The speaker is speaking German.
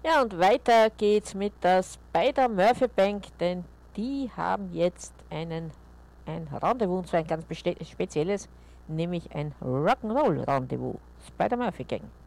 Ja, und weiter geht's mit der Spider-Murphy Bank, denn die haben jetzt ein Rendezvous, und zwar ein ganz spezielles, nämlich ein Rock'n'Roll-Rendezvous. Spider-Murphy Gang.